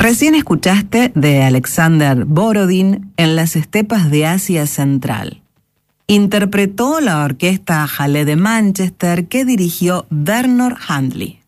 Recién escuchaste de Alexander Borodin en las estepas de Asia Central. Interpretó la orquesta Hallé de Manchester que dirigió Bernard Handley.